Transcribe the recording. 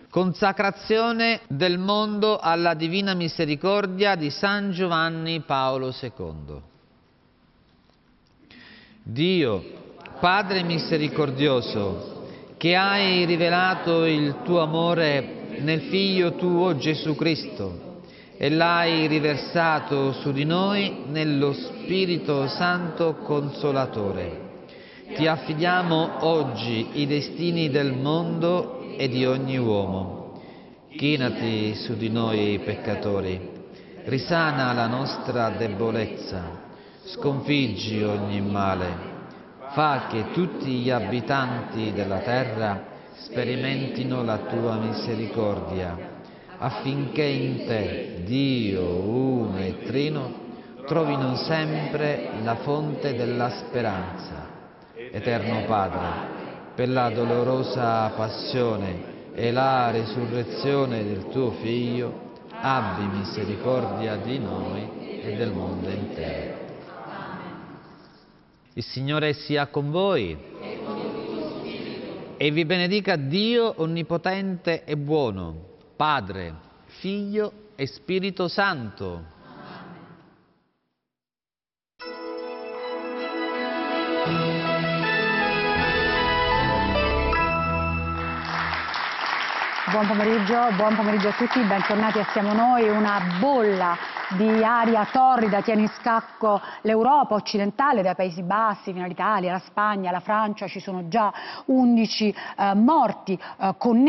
Consacrazione del mondo alla Divina Misericordia di San Giovanni Paolo II. Dio, Padre misericordioso, che hai rivelato il tuo amore nel Figlio tuo Gesù Cristo e l'hai riversato su di noi nello Spirito Santo Consolatore, ti affidiamo oggi i destini del mondo e di ogni uomo. Chinati su di noi peccatori, risana la nostra debolezza, sconfiggi ogni male, fa che tutti gli abitanti della terra sperimentino la tua misericordia, affinché in te, Dio uno e trino, trovino sempre la fonte della speranza. Eterno Padre, per la dolorosa passione e la risurrezione del tuo Figlio, abbi misericordia di noi e del mondo intero. Il Signore sia con voi e vi benedica Dio Onnipotente e Buono, Padre, Figlio e Spirito Santo. Buon pomeriggio a tutti, bentornati assieme a noi. Una bolla di aria torrida tiene in scacco l'Europa occidentale, dai Paesi Bassi fino all'Italia, la Spagna, la Francia. Ci sono già 11 morti connessi